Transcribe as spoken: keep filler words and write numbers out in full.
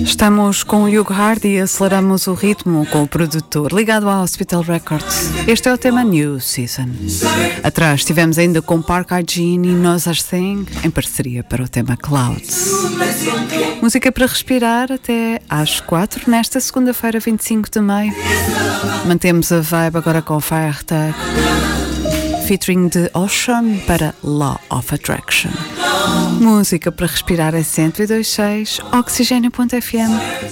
Estamos com o Hugo Hard e aceleramos o ritmo com o produtor ligado ao Hospital Records. Este é o tema New Season. Atrás estivemos ainda com Park Hygiene e Knows Our Thing em parceria para o tema Clouds. Música para respirar até às quatro nesta segunda-feira, vinte e cinco de maio. Mantemos a vibe agora com o Fire Tag featuring The Ocean para Law of Attraction. Música para respirar é cento e dois ponto seis Oxigênio ponto F M.